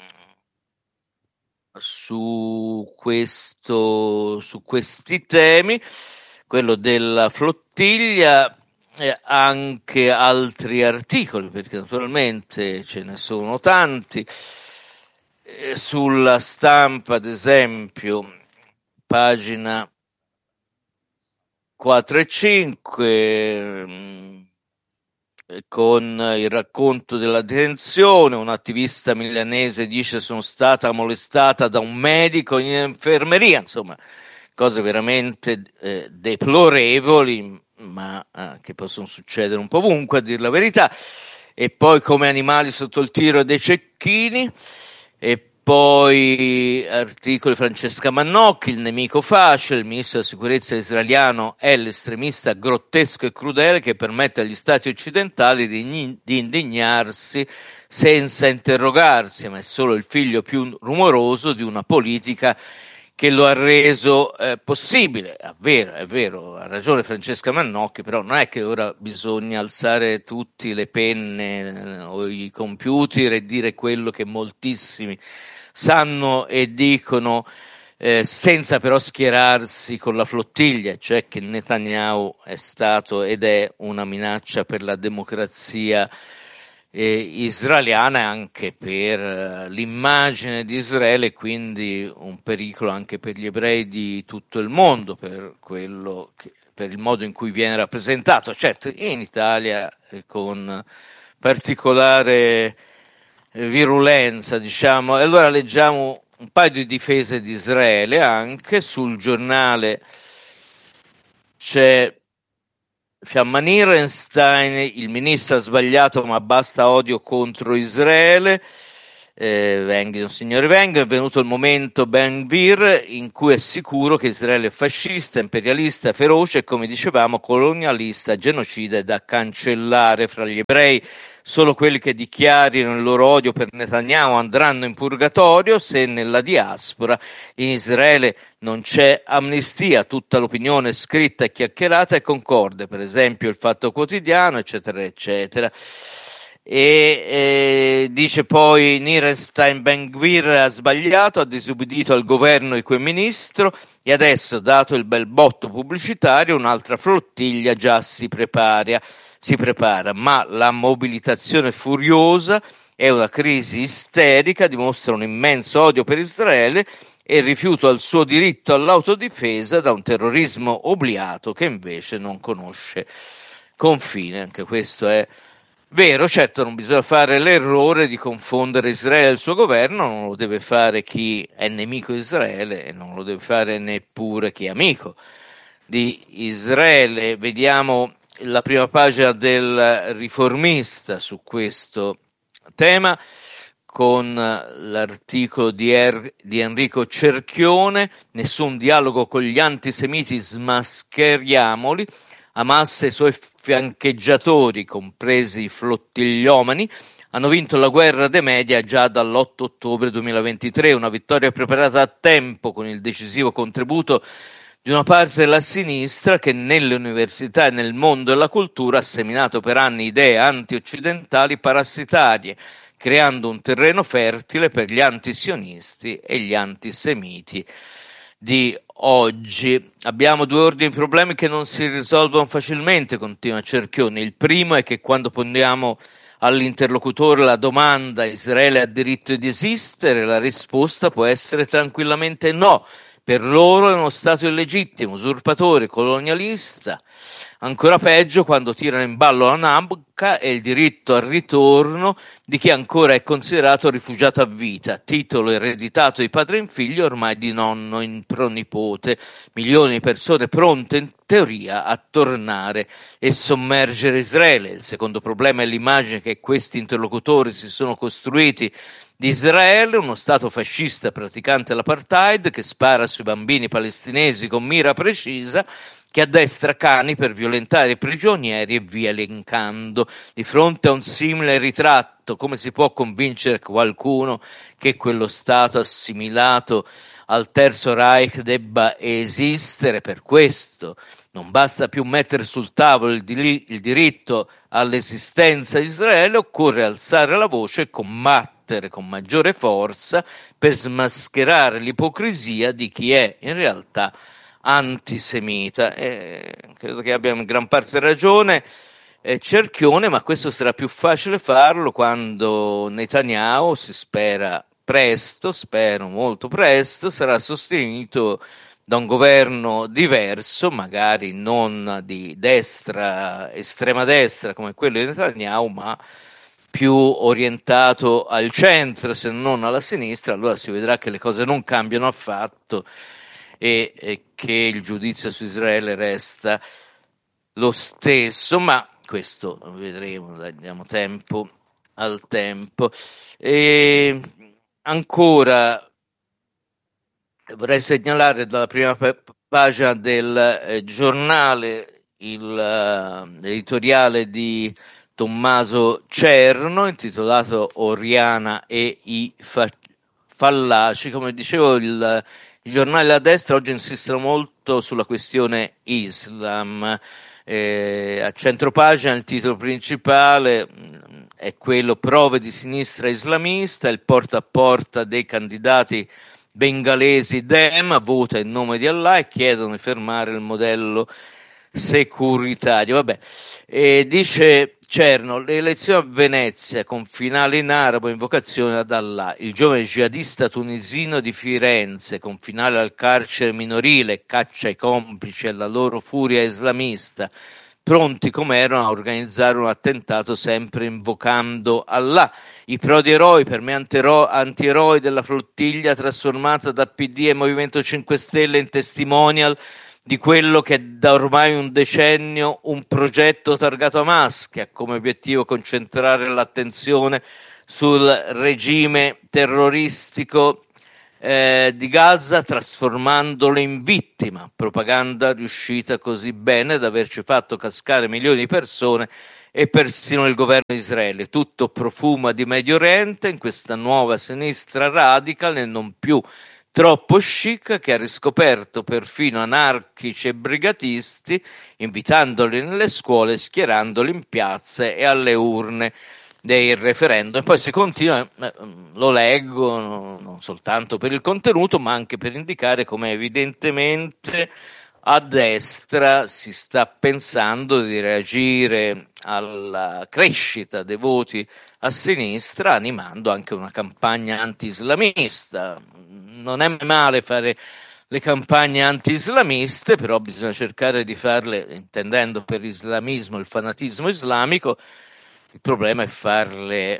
S1: su, questo, su questi temi, quello della flottiglia, e anche altri articoli, perché naturalmente ce ne sono tanti. Eh, sulla Stampa, ad esempio, pagina quattro e cinque, con il racconto della detenzione, un attivista milanese dice sono stata molestata da un medico in infermeria, insomma cose veramente eh, deplorevoli, ma eh, che possono succedere un po' ovunque a dir la verità. E poi come animali sotto il tiro dei cecchini, e poi articoli Francesca Mannocchi, il nemico facile, il ministro della sicurezza israeliano è l'estremista grottesco e crudele che permette agli stati occidentali di, di indignarsi senza interrogarsi, ma è solo il figlio più rumoroso di una politica che lo ha reso eh, possibile. È vero, è vero, ha ragione Francesca Mannocchi, però non è che ora bisogna alzare tutti le penne eh, o i computer e dire quello che moltissimi sanno e dicono, eh, senza però schierarsi con la flottiglia, cioè che Netanyahu è stato ed è una minaccia per la democrazia eh, israeliana, anche per eh, l'immagine di Israele, quindi un pericolo anche per gli ebrei di tutto il mondo, per quello che, per il modo in cui viene rappresentato, certo in Italia eh, con particolare eh, virulenza, diciamo. E allora leggiamo un paio di difese di Israele. Anche sul Giornale c'è Fiamma Nirenstein: il ministro ha sbagliato ma basta odio contro Israele. Eh, vengano signori vengano, è venuto il momento Ben Gvir in cui è sicuro che Israele è fascista, imperialista, feroce e, come dicevamo, colonialista, genocida e da cancellare. Fra gli ebrei solo quelli che dichiarino il loro odio per Netanyahu andranno in purgatorio. Se nella diaspora in Israele non c'è amnistia, tutta l'opinione scritta e chiacchierata è concorde, per esempio il Fatto Quotidiano, eccetera, eccetera. E eh, dice poi Nirenstein: Ben Gvir ha sbagliato, ha disubbidito al governo e quel ministro, e adesso, dato il bel botto pubblicitario, un'altra flottiglia già si prepara, si prepara, ma la mobilitazione furiosa è una crisi isterica, dimostra un immenso odio per Israele e rifiuto al suo diritto all'autodifesa da un terrorismo obliato che invece non conosce confine. Anche questo è vero. Certo, non bisogna fare l'errore di confondere Israele e il suo governo, non lo deve fare chi è nemico di Israele e non lo deve fare neppure chi è amico di Israele. Vediamo la prima pagina del Riformista su questo tema, con l'articolo di, er- di Enrico Cerchione: nessun dialogo con gli antisemiti, smascheriamoli. Hamas e i suoi fiancheggiatori, compresi i flottigliomani, hanno vinto la guerra dei media già dall'otto ottobre duemilaventitré, una vittoria preparata a tempo con il decisivo contributo di una parte della sinistra che nelle università e nel mondo della cultura ha seminato per anni idee anti-occidentali parassitarie, creando un terreno fertile per gli antisionisti e gli antisemiti di oggi. Abbiamo due ordini di problemi che non si risolvono facilmente, continua Cerchioni. Il primo è che quando poniamo all'interlocutore la domanda: Israele ha diritto di esistere?, la risposta può essere tranquillamente no. Per loro è uno stato illegittimo, usurpatore, colonialista. Ancora peggio quando tirano in ballo la Nabca e il diritto al ritorno di chi ancora è considerato rifugiato a vita, titolo ereditato di padre in figlio, ormai di nonno in pronipote. Milioni di persone pronte in teoria a tornare e sommergere Israele. Il secondo problema è l'immagine che questi interlocutori si sono costruiti di Israele, uno stato fascista praticante l'apartheid che spara sui bambini palestinesi con mira precisa, che addestra cani per violentare i prigionieri e via elencando. Di fronte a un simile ritratto, come si può convincere qualcuno che quello stato assimilato al Terzo Reich debba esistere? Per questo non basta più mettere sul tavolo il, dili- il diritto all'esistenza di Israele, occorre alzare la voce e combattere con maggiore forza per smascherare l'ipocrisia di chi è in realtà antisemita. E credo che abbia in gran parte ragione eh, Cerchione, ma questo sarà più facile farlo quando Netanyahu, si spera presto, spero molto presto, sarà sostenuto da un governo diverso, magari non di destra, estrema destra come quello di Netanyahu, ma più orientato al centro se non alla sinistra. Allora si vedrà che le cose non cambiano affatto e, e che il giudizio su Israele resta lo stesso, ma questo vedremo, diamo tempo al tempo. E ancora vorrei segnalare dalla prima pagina del eh, giornale il, uh, l'editoriale di Tommaso Cerno intitolato Oriana e i fa- fallaci. Come dicevo, il, i giornali della destra oggi insistono molto sulla questione Islam. Eh, a centropagina il titolo principale mh, è quello: prove di sinistra islamista, il porta a porta dei candidati bengalesi Dem, vota in nome di Allah e chiedono di fermare il modello securitario. Vabbè, e dice c'erano le elezioni a Venezia con finale in arabo, invocazione ad Allah, il giovane jihadista tunisino di Firenze con finale al carcere minorile, caccia ai complici e alla loro furia islamista, pronti come erano a organizzare un attentato sempre invocando Allah. I prodi eroi, per me antieroi della flottiglia trasformata da P D e Movimento cinque Stelle in testimonial di quello che è da ormai un decennio un progetto targato Hamas, che ha come obiettivo concentrare l'attenzione sul regime terroristico eh, di Gaza, trasformandolo in vittima. Propaganda riuscita così bene da averci fatto cascare milioni di persone e persino il governo di Israele. Tutto profuma di Medio Oriente in questa nuova sinistra radical e non più troppo chic, che ha riscoperto perfino anarchici e brigatisti, invitandoli nelle scuole, schierandoli in piazze e alle urne dei referendum. E poi si continua, eh, lo leggo no, non soltanto per il contenuto, ma anche per indicare come evidentemente a destra si sta pensando di reagire alla crescita dei voti a sinistra animando anche una campagna anti-islamista. Non è male fare le campagne anti-islamiste, però bisogna cercare di farle intendendo per islamismo il fanatismo islamico. Il problema è farle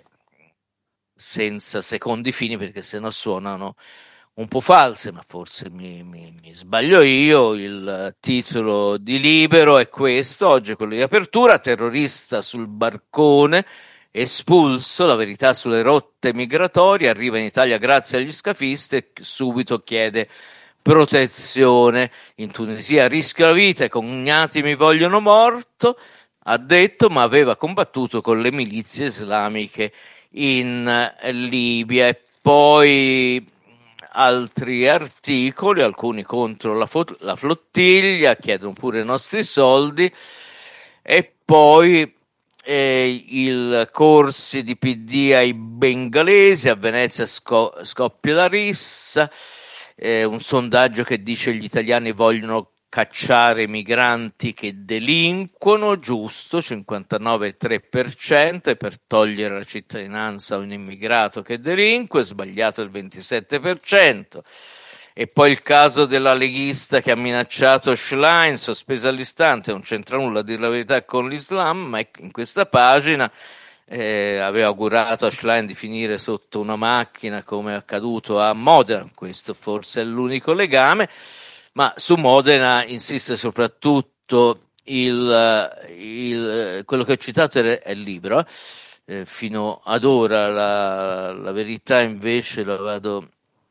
S1: senza secondi fini, perché sennò suonano un po' false, ma forse mi, mi, mi sbaglio io. Il titolo di Libero è questo, oggi è quello di apertura: terrorista sul barcone, espulso, la verità sulle rotte migratorie, arriva in Italia grazie agli scafisti e subito chiede protezione. In Tunisia rischia la vita, i cognati mi vogliono morto, ha detto, ma aveva combattuto con le milizie islamiche in Libia. E poi altri articoli, alcuni contro la, fo- la flottiglia, chiedono pure i nostri soldi, e poi eh, il corsi di P D ai bengalesi, a Venezia sco- scoppia la rissa, eh, un sondaggio che dice gli italiani vogliono cacciare i migranti che delinquono, giusto, cinquantanove virgola tre per cento, e per togliere la cittadinanza a un immigrato che delinque, sbagliato il ventisette per cento. E poi il caso della leghista che ha minacciato Schlein, sospesa all'istante, non c'entra nulla a dire la verità con l'Islam, ma in questa pagina eh, aveva augurato a Schlein di finire sotto una macchina come è accaduto a Modena, questo forse è l'unico legame. Ma su Modena insiste soprattutto il, il, quello che ho citato è il libro, eh, fino ad ora la, la verità invece la vado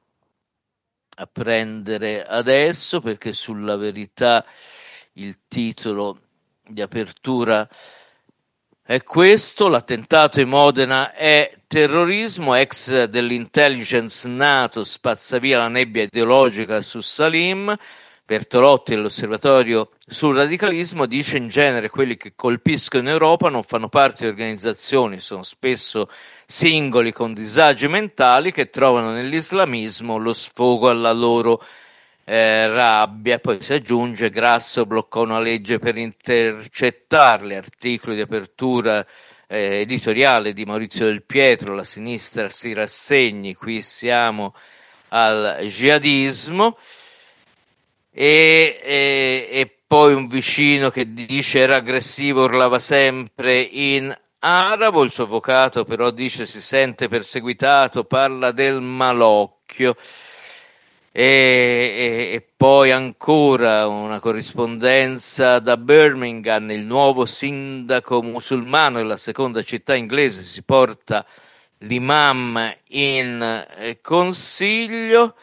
S1: a prendere adesso, perché sulla verità il titolo di apertura è questo: l'attentato in Modena è terrorismo, ex dell'intelligence NATO spazza via la nebbia ideologica su Salim. Bertolotti dell'Osservatorio sul radicalismo dice: in genere quelli che colpiscono in Europa non fanno parte di organizzazioni, sono spesso singoli con disagi mentali che trovano nell'islamismo lo sfogo alla loro eh, rabbia. Poi si aggiunge: Grasso bloccò una legge per intercettarli. Articoli di apertura eh, editoriale di Maurizio Del Pietro: la sinistra si rassegni, qui siamo al jihadismo. E, e, e poi un vicino che dice era aggressivo, urlava sempre in arabo. Il suo avvocato però dice si sente perseguitato, parla del malocchio. E, e, e poi ancora una corrispondenza da Birmingham: il nuovo sindaco musulmano della seconda città inglese, si porta l'imam in eh, consiglio.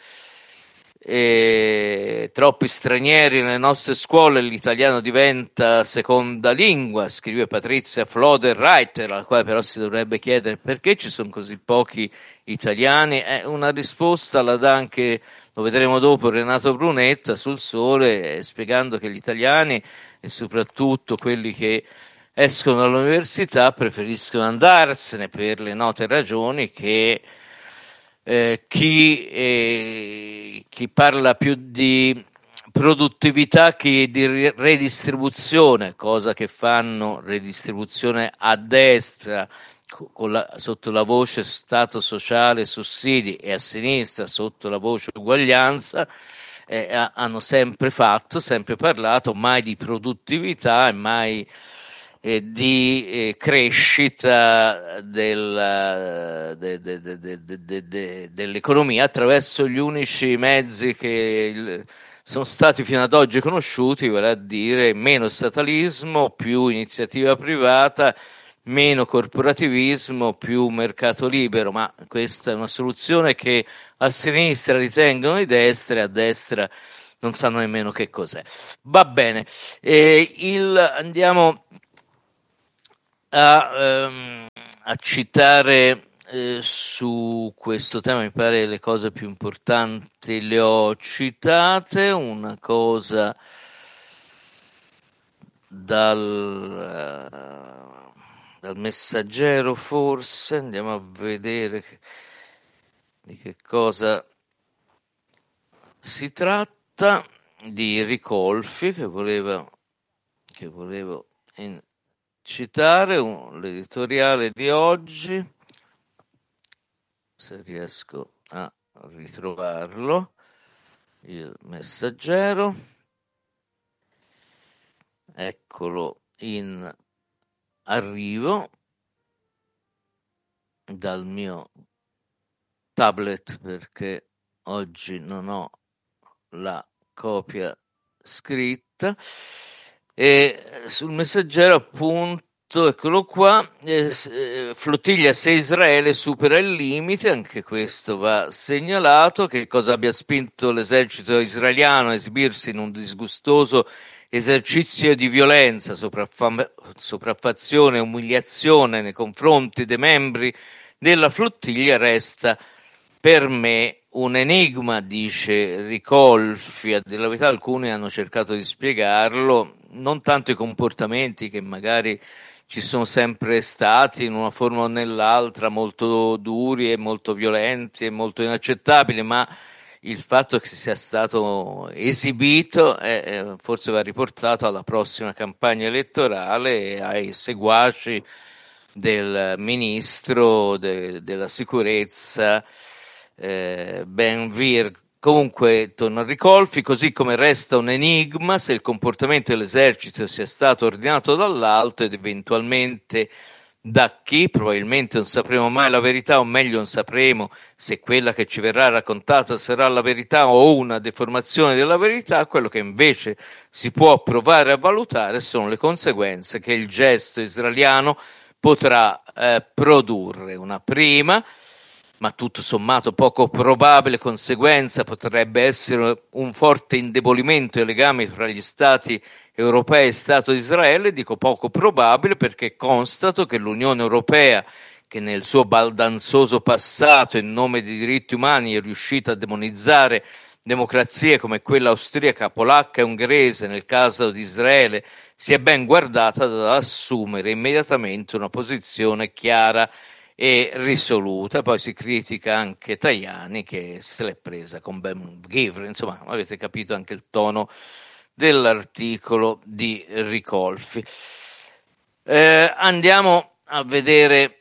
S1: E troppi stranieri nelle nostre scuole, l'italiano diventa seconda lingua, scrive Patrizia Floder-Reiter, alla quale però si dovrebbe chiedere perché ci sono così pochi italiani. Eh, una risposta la dà anche, lo vedremo dopo, Renato Brunetta sul Sole, eh, spiegando che gli italiani, e soprattutto quelli che escono dall'università, preferiscono andarsene per le note ragioni che Eh, chi, eh, chi parla più di produttività che di redistribuzione, cosa che fanno redistribuzione a destra con la, sotto la voce Stato sociale e sussidi, e a sinistra sotto la voce uguaglianza, eh, hanno sempre fatto, sempre parlato, mai di produttività e mai eh, di eh, crescita del, de, de, de, de, de, dell'economia attraverso gli unici mezzi che il, sono stati fino ad oggi conosciuti, vale a dire meno statalismo, più iniziativa privata, meno corporativismo, più mercato libero, ma questa è una soluzione che a sinistra ritengono di destra e a destra non sanno nemmeno che cos'è. Va bene, eh, il, andiamo a, ehm, a citare eh, su questo tema, mi pare le cose più importanti le ho citate, una cosa dal, uh, dal Messaggero forse, andiamo a vedere che, di che cosa si tratta, di Ricolfi che volevo, che volevo in, citare un, l'editoriale di oggi, se riesco a ritrovarlo, il Messaggero, eccolo in arrivo dal mio tablet perché oggi non ho la copia scritta, e sul Messaggero appunto, eccolo qua, eh, flottiglia se Israele supera il limite, anche questo va segnalato, che cosa abbia spinto l'esercito israeliano a esibirsi in un disgustoso esercizio di violenza, sopraffa- sopraffazione e umiliazione nei confronti dei membri della flottiglia resta per me un enigma, dice Ricolfi. A dire la verità, alcuni hanno cercato di spiegarlo, non tanto i comportamenti che magari ci sono sempre stati in una forma o nell'altra, molto duri e molto violenti e molto inaccettabili, ma il fatto che sia stato esibito eh, forse va riportato alla prossima campagna elettorale e ai seguaci del ministro de, della sicurezza eh, Ben-Gvir. Comunque, torno a Ricolfi, così come resta un enigma se il comportamento dell'esercito sia stato ordinato dall'alto ed eventualmente da chi. Probabilmente non sapremo mai la verità, o meglio non sapremo se quella che ci verrà raccontata sarà la verità o una deformazione della verità. Quello che invece si può provare a valutare sono le conseguenze che il gesto israeliano potrà eh, produrre. Una prima, ma tutto sommato poco probabile conseguenza potrebbe essere un forte indebolimento dei legami fra gli stati europei e Stato di Israele. Dico poco probabile perché constato che l'Unione Europea, che nel suo baldanzoso passato in nome dei diritti umani è riuscita a demonizzare democrazie come quella austriaca, polacca e ungherese nel caso di Israele, si è ben guardata dall'assumere immediatamente una posizione chiara e risoluta. Poi si critica anche Tajani che se l'è presa con Ben-Gvir, insomma avete capito anche il tono dell'articolo di Ricolfi. Eh, andiamo a vedere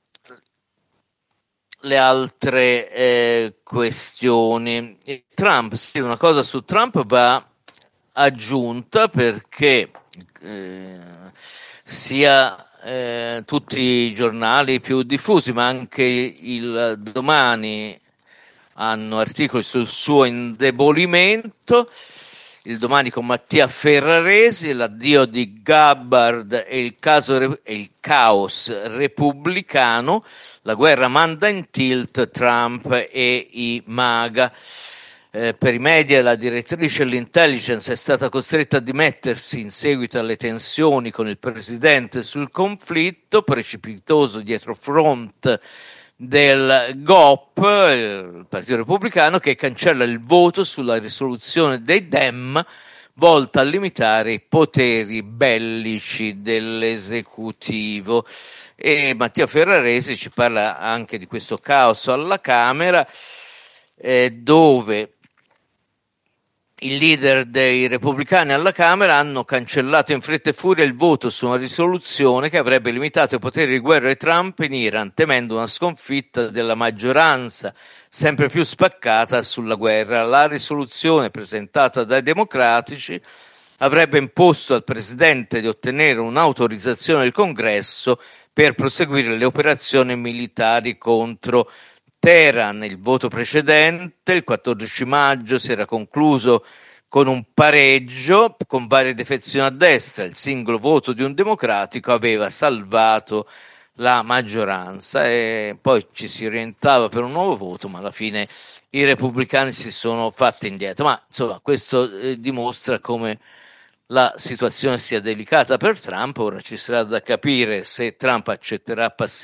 S1: le altre eh, questioni. Trump, sì, una cosa su Trump va aggiunta perché eh, sia eh, tutti i giornali più diffusi, ma anche il Domani hanno articoli sul suo indebolimento. Il Domani con Mattia Ferraresi, l'addio di Gabbard e il, caso, e il caos repubblicano, la guerra manda in tilt Trump e i MAGA. Eh, per i media la direttrice dell'intelligence è stata costretta a dimettersi in seguito alle tensioni con il presidente sul conflitto, precipitoso dietrofront del G O P, il Partito Repubblicano, che cancella il voto sulla risoluzione dei Dem volta a limitare i poteri bellici dell'esecutivo. E Mattia Ferraresi ci parla anche di questo caos alla Camera, eh, dove i leader dei repubblicani alla Camera hanno cancellato in fretta e furia il voto su una risoluzione che avrebbe limitato i poteri di guerra di Trump in Iran, temendo una sconfitta della maggioranza sempre più spaccata sulla guerra. La risoluzione presentata dai democratici avrebbe imposto al presidente di ottenere un'autorizzazione del Congresso per proseguire le operazioni militari contro Teheran. Il voto precedente, il quattordici maggio, si era concluso con un pareggio con varie defezioni a destra. Il singolo voto di un democratico aveva salvato la maggioranza e poi ci si orientava per un nuovo voto, ma alla fine i repubblicani si sono fatti indietro. Ma insomma, questo eh, dimostra come la situazione sia delicata per Trump. Ora ci sarà da capire se Trump accetterà passivamente